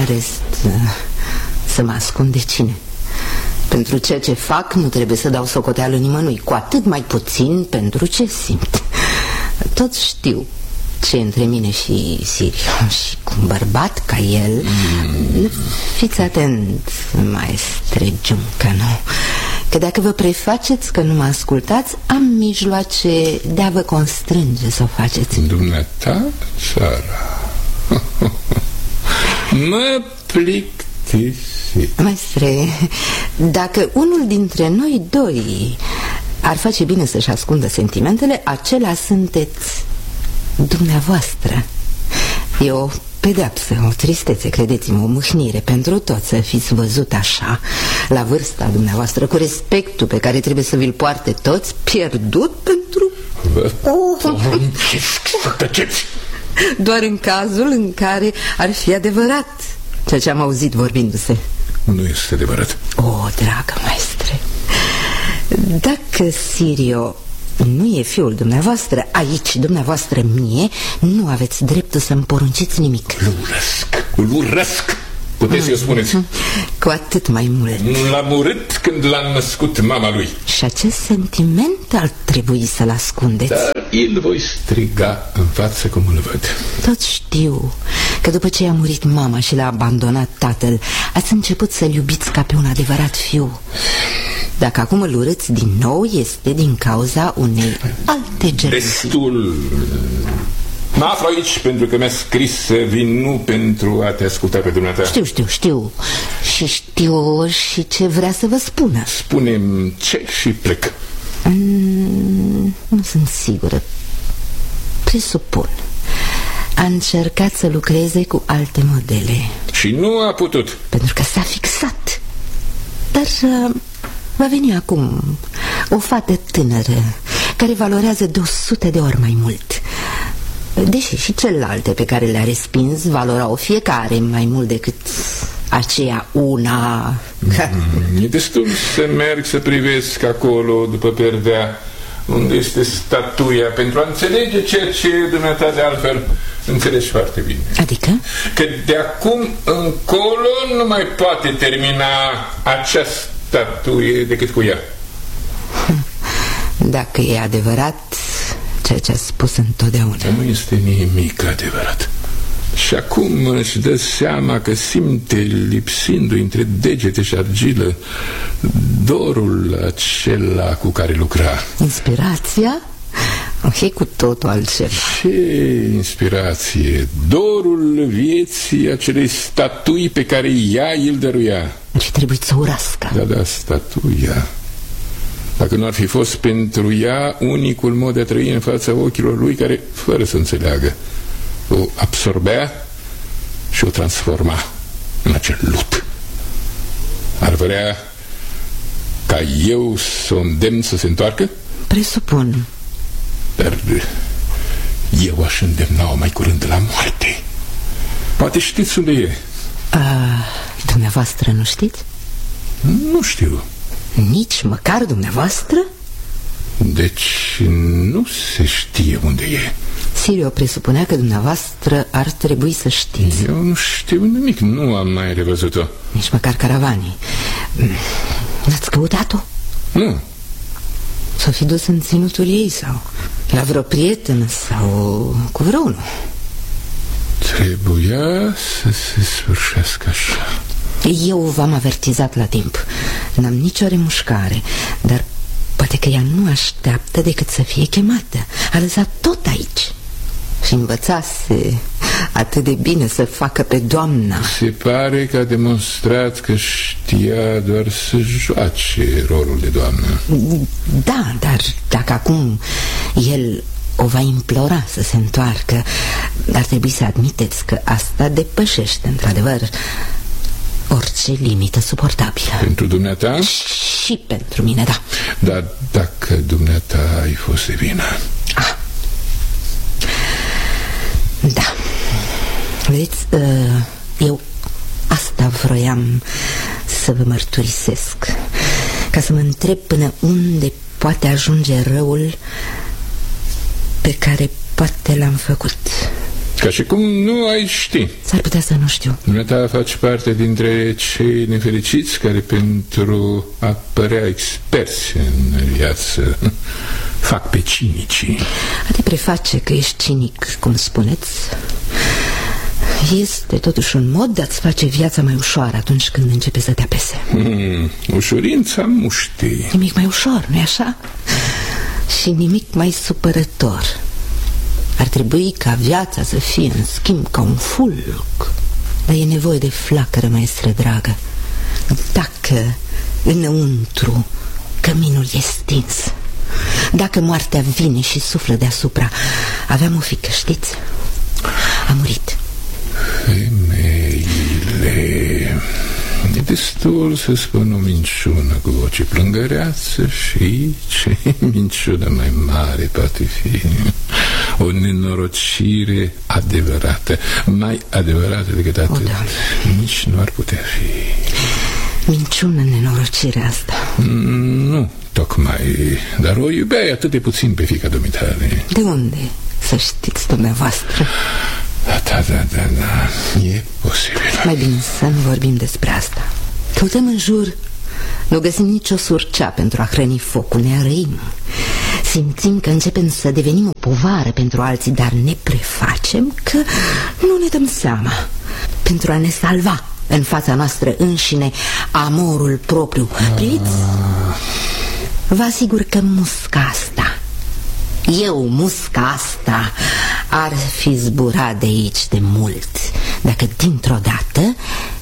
În rest, să mă ascund de cine? Pentru ceea ce fac nu trebuie să dau socoteală nimănui, cu atât mai puțin pentru ce simt. Toți știu ce între mine și Sirio. Și cu un bărbat ca el, fiți atent, maestre Giuncă, nu? Că dacă vă prefaceți că nu mă ascultați, am mijloace de a vă constrânge să o faceți. Dumneata, Sara, mă plictisit. Maestre, dacă unul dintre noi doi ar face bine să-și ascundă sentimentele, acela sunteți dumneavoastră. E o pedeapsă, o tristețe, credeți-mă, o mâhnire pentru toți să fiți văzut așa, la vârsta dumneavoastră, cu respectul pe care trebuie să vi-l poarte toți, pierdut pentru... Tăceți! Doar în cazul în care ar fi adevărat ceea ce am auzit vorbindu-se. Nu este adevărat. O, dragă maestre, dacă Sirio nu e fiul dumneavoastră, aici, dumneavoastră mie, nu aveți dreptul să-mi porunciți nimic. Îl urăsc. Puteți să-i spuneți. Cu atât mai mult. L-am urât când l-a născut mama lui. Și acest sentiment ar trebui să-l ascundeți. Dar îl voi striga în față cum îl văd. Toți știu că după ce a murit mama și l-a abandonat tatăl, ați început să-l iubiți ca pe un adevărat fiu. Dacă acum îl urâți din nou, este din cauza unei alte gelozie. Destul. Mă aflu aici pentru că mi-a scris să vin, nu pentru a te asculta pe dumneata. Știu. Și știu și ce vrea să vă spună. Spune-mi ce și plec. Nu sunt sigură. Presupun. A încercat să lucreze cu alte modele. Și nu a putut. Pentru că s-a fixat. Dar va veni acum o fată tânără care valorează de 100 de ori mai mult. Deși și celelalte pe care le-a respins valorau fiecare mai mult decât aceea una. E destul să merg să privesc acolo după perdea unde este statuia pentru a înțelege ceea ce dumneata de altfel înțelegi foarte bine. Adică? Că de acum încolo nu mai poate termina acea statuie decât cu ea. Dacă e adevărat ceea ce a spus întotdeauna. Nu este nimic adevărat. Și acum își dă seama că simte, lipsindu-i între degete și argilă, dorul acela cu care lucra. Inspirația? E cu totul altceva. Ce inspirație! Dorul vieții acelei statui pe care ea îl dăruia. Și trebuie să urască. Da, statuia. Dacă nu ar fi fost pentru ea unicul mod de a trăi în fața ochilor lui, care, fără să înțeleagă, o absorbea și o transforma în acel lut. Ar vrea ca eu să o îndemn să se întoarcă? Presupun. Dar eu aș îndemna-o mai curând la moarte. Poate știți unde e. Dumneavoastră nu știți? Nu știu. Nici măcar dumneavoastră? Deci nu se știe unde e. Sirio presupunea că dumneavoastră ar trebui să știți. Eu nu știu nimic, nu am mai revăzut-o. Nici măcar caravanii. N-ați căutat-o? Nu. S-o fi dus în ținutul ei sau la vreo prietenă sau cu vreunul. Trebuia să se sfârșească așa. Eu v-am avertizat la timp. N-am nicio remușcare, dar poate că ea nu așteaptă decât să fie chemată. A lăsat tot aici și învățase atât de bine să facă pe doamna. Se pare că a demonstrat că știa doar să joace rolul de doamnă. Da, dar dacă acum el o va implora să se întoarcă, ar trebui să admiteți că asta depășește într-adevăr orice limită suportabilă. Pentru dumneata? Și pentru mine, da. Dar dacă dumneata ai fost de vină? Da. Vedeți, eu asta vroiam să vă mărturisesc, ca să mă întreb până unde poate ajunge răul pe care poate l-am făcut. Ca și cum nu ai ști. S-ar putea să nu știu. Dumneata faci parte dintre cei nefericiți care pentru a părea experți în viață fac pe cinicii. A te preface că ești cinic, cum spuneți, este totuși un mod de a-ți face viața mai ușoară atunci când începe să te apese. Ușurința muștii. Nimic mai ușor, nu-i așa? Și nimic mai supărător. Ar trebui ca viața să fie, în schimb, ca un fulg. Dar e nevoie de flacără, maestră dragă. Dacă înăuntru căminul e stins, dacă moartea vine și suflă deasupra. Aveam o fiică, știți? A murit. Femeile... E destul să spun o minciună cu voce plângăreață și ce minciună mai mare poate fi. O nenorocire adevărată, mai adevărată decât atât. Nici nu ar putea fi. Minciună, nenorocirea asta. Nu, tocmai. Dar o iubeai atât de puțin pe fiica dumitale. De unde, să știți dumneavoastră? Da, e posibil. Mai bine să nu vorbim despre asta. Căutăm în jur, nu găsim nicio surcea pentru a hrăni focul, ne arăim. Simțim că începem să devenim o povară pentru alții, dar ne prefacem că nu ne dăm seama. Pentru a ne salva în fața noastră înșine amorul propriu. Priviți, vă asigur că musca asta, musca asta, ar fi zburat de aici de mult dacă dintr-o dată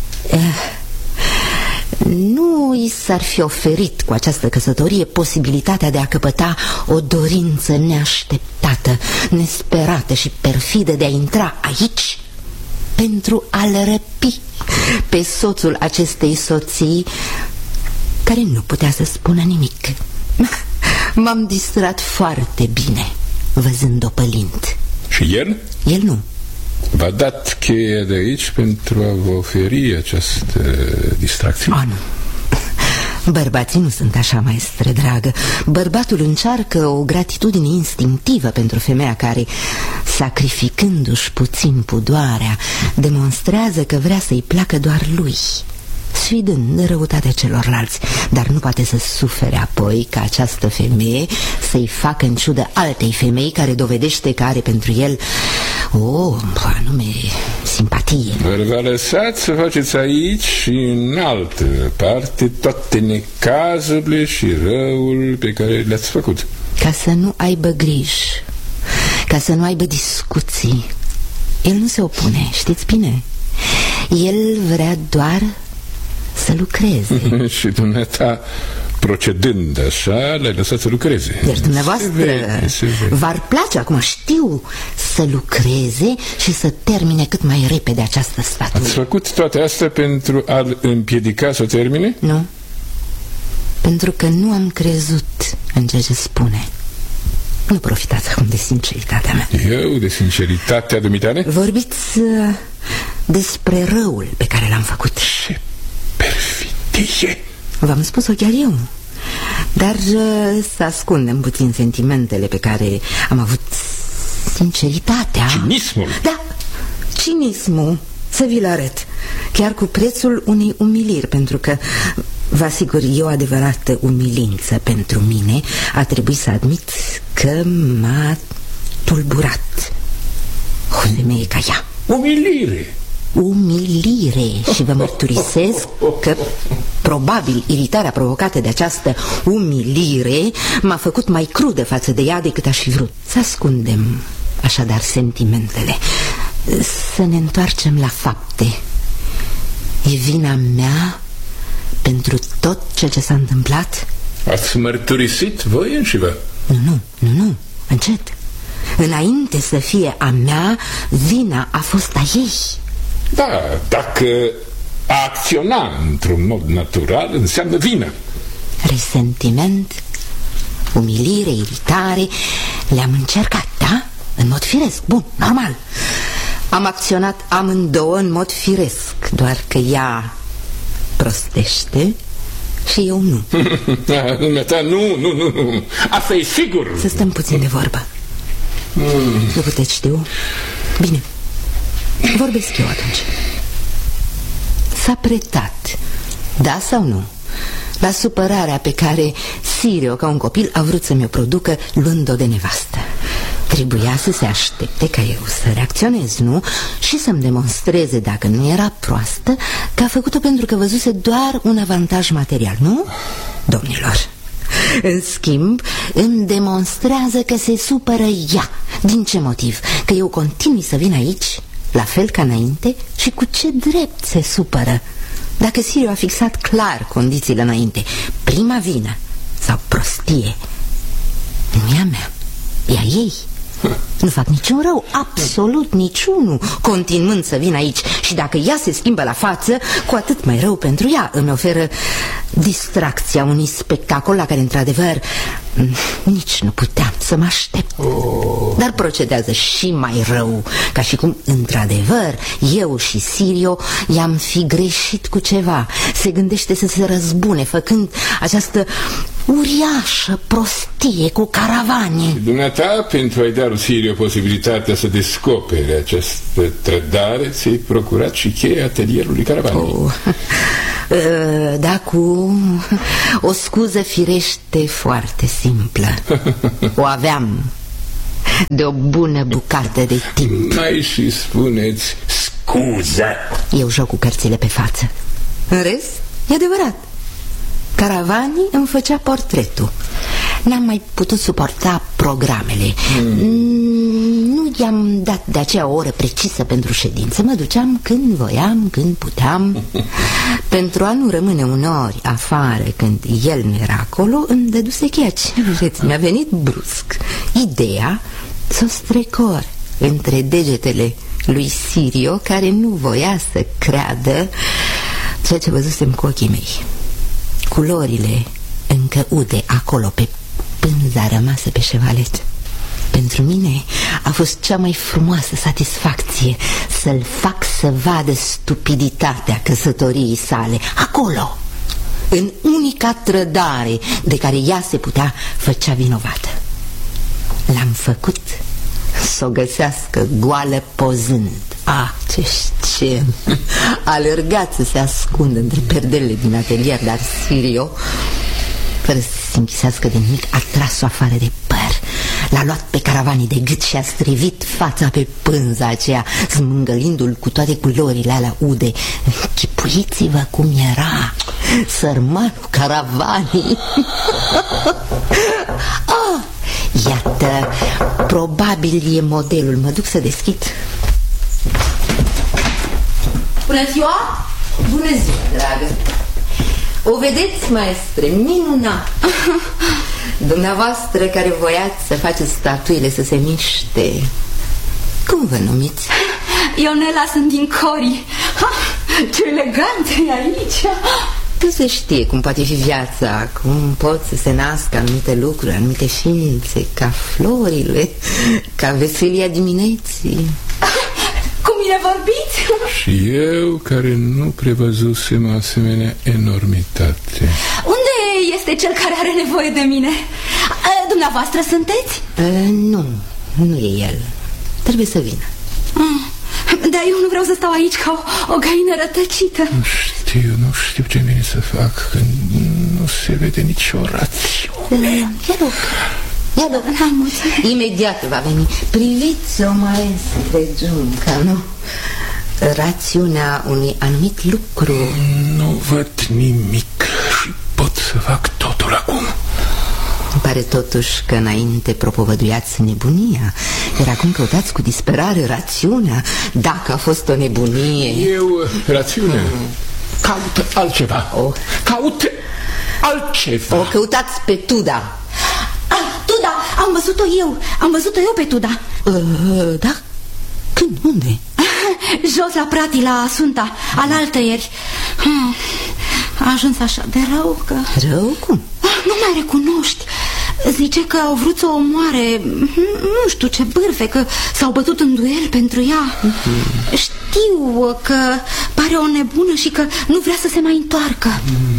nu i s-ar fi oferit cu această căsătorie posibilitatea de a căpăta o dorință neașteptată, nesperată și perfidă de a intra aici pentru a-l răpi pe soțul acestei soții, care nu putea să spună nimic. M-am distrat foarte bine văzând-o pălind. Și el? El nu. V-a dat cheia de aici pentru a vă oferi această distracție? Nu. Bărbații nu sunt așa, maestră dragă. Bărbatul încearcă o gratitudine instinctivă pentru femeia care, sacrificându-și puțin pudoarea, demonstrează că vrea să-i placă doar lui, sfidând răutatea celorlalți, dar nu poate să sufere apoi ca această femeie să-i facă în ciudă altei femei care dovedește că are pentru el o anume simpatie. Vă lăsați să faceți aici și în altă parte toate necazurile și răul pe care le-ați făcut. Ca să nu aibă griji, ca să nu aibă discuții. El nu se opune, știți bine. El vrea doar să lucreze. Și dumneata, procedând așa, l-ai lăsat să lucreze. Iar dumneavoastră v-ar place, acum știu, să lucreze și să termine cât mai repede această sfatuire. Ați făcut toate astea pentru a-l împiedica să o termine? Nu. Pentru că nu am crezut în ceea ce spune. Nu profitați acum de sinceritatea mea. Eu? De sinceritatea dumitale? Vorbiți despre răul pe care l-am făcut. Ce perfidie! V-am spus-o chiar eu. Dar să ascundem puțin sentimentele pe care am avut, sinceritatea. Cinismul. Da, cinismul. Să vi-l arăt. Chiar cu prețul unei umiliri. Pentru că, vă asigur, e o adevărată umilință pentru mine. A trebuit să admit că m-a tulburat o femeie ca ea. Umilire. Umilire. Și vă mărturisesc că probabil iritarea provocată de această umilire m-a făcut mai crudă față de ea decât aș fi vrut. Să ascundem așadar sentimentele, să ne întoarcem la fapte. E vina mea pentru tot ceea ce s-a întâmplat? Ați mărturisit voi înșivă? Nu, încet. Înainte să fie a mea, vina a fost a ei. Da, dacă a acționa într-un mod natural înseamnă vină. Resentiment, umilire, iritare, le-am încercat, da? În mod firesc, bun, normal. Am acționat amândouă în mod firesc, doar că ea prostește și eu nu. Nu, asta e sigur. Să stăm puțin de vorbă. Nu puteți, știu. Bine, Vorbesc eu atunci. S-a pretat, da sau nu, la supărarea pe care Sirio, ca un copil, a vrut să mi-o producă luând-o de nevastă. Trebuia să se aștepte ca eu să reacționez, nu? Și să-mi demonstreze, dacă nu era proastă, că a făcut-o pentru că văzuse doar un avantaj material, nu? Domnilor, în schimb, îmi demonstrează că se supără ea. Din ce motiv? Că eu continui să vin aici, la fel ca înainte, și cu ce drept se supără? Dacă Sirio a fixat clar condițiile înainte, prima vină sau prostie nu e a mea, e a ei. Nu fac niciun rău, absolut niciunul, continuând să vin aici. Și dacă ea se schimbă la față, cu atât mai rău pentru ea. Îmi oferă distracția unui spectacol la care, într-adevăr, nici nu puteam să mă aștept. Dar procedează și mai rău, ca și cum, într-adevăr, eu și Sirio i-am fi greșit cu ceva. Se gândește să se răzbune, făcând această uriașă prostie cu caravanii. Și dumneata, pentru a-i da lui Sirio posibilitatea să descopere această trădare, ți-ai procurat și cheia atelierului caravanii. Da, cu o scuză firește foarte simplă. O aveam de o bună bucată de timp. Mai și spuneți scuză. Eu joc cu cărțile pe față. În rest, e adevărat, Caravanii îmi făcea portretul. N-am mai putut suporta programele. Nu i-am dat de aceea o oră precisă pentru ședință. Mă duceam când voiam, când puteam. Pentru a nu rămâne uneori afară când el nu era acolo, îmi dăduse cheia. Ce vreți? Mi-a venit brusc ideea să o strecor între degetele lui Sirio, care nu voia să creadă ceea ce văzusem cu ochii mei. Culorile încă ude acolo pe pânza rămasă pe șevalet. Pentru mine a fost cea mai frumoasă satisfacție să-l fac să vadă stupiditatea căsătoriei sale acolo, în unica trădare de care ea se putea făcea vinovată. L-am făcut să o găsească goală pozând. Ah, ce scenă! Alergat să se ascundă între perdelele din atelier, dar Sirio, fără să se închisească de nimic, a tras-o afară de păr. L-a luat pe Caravanii de gât și a strivit fața pe pânza aceea, smângălindu-l cu toate culorile alea ude. Închipuiți-vă cum era sărmanul Caravanii. Ah, iată, probabil e modelul. Mă duc să deschid. Bună ziua! Bună ziua, dragă! O vedeți, maestre, minunat! Dumneavoastră care voiați să faceți statuile să se miște. Cum vă numiți? Ionela, sunt din Cori. Ce elegant e aici! Nu se știe cum poate fi viața, cum pot să se nască anumite lucruri, anumite ființe, ca florile, ca veselia dimineții. Cum bine vorbiți! Și eu, care nu prevăzusem asemenea enormitate. Unde este cel care are nevoie de mine? Dumneavoastră sunteți? Nu e el. Trebuie să vină. Dar eu nu vreau să stau aici ca o găină rătăcită. Nu știu ce vine să fac, când nu se vede nicio rațiune. Ia loc. Imediat va veni. Priviți-o, maestre Giunca, nu? Rațiunea unui anumit lucru. Nu văd nimic și pot să fac totul acum. Îmi pare totuși că înainte propovăduiați nebunia, iar acum căutați cu disperare rațiunea. Dacă a fost o nebunie... Eu, rațiunea, caut altceva. Caut altceva. O căutați pe Tuda. Tuda, am văzut-o eu pe Tuda. Da? Când? Unde? Jos la Prati, la Sfânta, alaltăieri. A ajuns așa de rău că... Rău? Cum? Nu mai recunoști. Zice că au vrut să o omoare, nu știu ce bârfe, că s-au bătut în duel pentru ea. Știu că pare o nebună și că nu vrea să se mai întoarcă.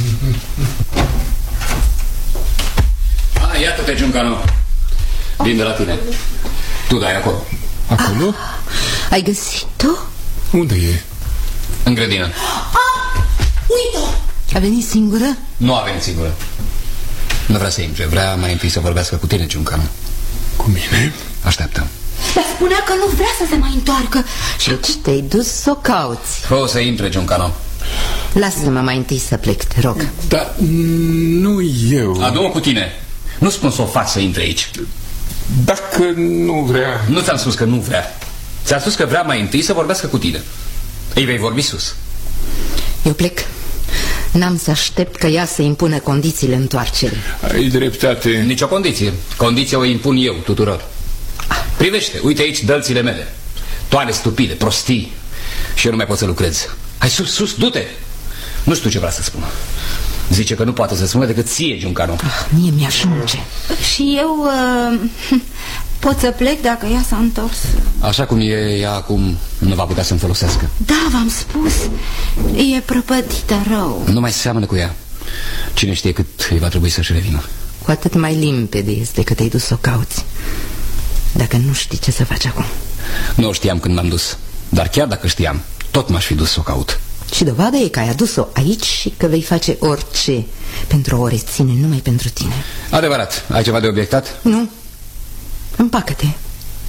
Iată-te, Giuncanu. Vin de la tine. Tu dai acolo. Acolo? Ai găsit-o? Unde e? În grădină. Uite-o! A venit singură? Nu a venit singură. Nu vrea să intre, vrea mai întâi să vorbească cu tine, Giuncanu. Cu mine? Așteaptă. Dar spunea că nu vrea să se mai întoarcă. Și Deci te-ai dus să o cauți. O să intre, Giuncanu. Lasă-mă mai întâi să plec, te rog. Dar nu eu. Adu-o cu tine. Nu spun să o faci să intre aici. Dacă nu vrea... Nu ți-am spus că nu vrea. Ți-am spus că vrea mai întâi să vorbească cu tine. Îi vei vorbi sus. Eu plec. N-am să aștept că ea să impună condițiile întoarcerii. Ai dreptate. Nici o condiție. Condiția o impun eu tuturor. Privește, uite aici dălțile mele. Toane stupide, prostii. Și eu nu mai pot să lucrez. Hai sus, sus, du-te. Nu știu ce vrea să spună. Zice că nu poate să spună decât ție, Giuncanu. Mie mi-ajunge. Și eu pot să plec dacă ea s-a întors. Așa cum e ea acum, nu va putea să-mi folosească. Da, v-am spus. E prăpădită rău. Nu mai seamănă cu ea. Cine știe cât îi va trebui să-și revină. Cu atât mai limpede este că te-ai dus să o cauți. Dacă nu știi ce să faci acum. Nu știam când m-am dus. Dar chiar dacă știam, tot m-aș fi dus să o caut. Și dovada e că ai adus-o aici și că vei face orice pentru a o reține numai pentru tine. Adevărat, ai ceva de obiectat? Nu. Împacă-te.